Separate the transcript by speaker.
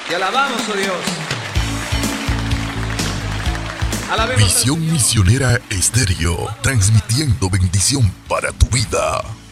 Speaker 1: Te alabamos, oh Dios. Alabemos.
Speaker 2: Visión Misionera Estéreo, transmitiendo bendición para tu vida.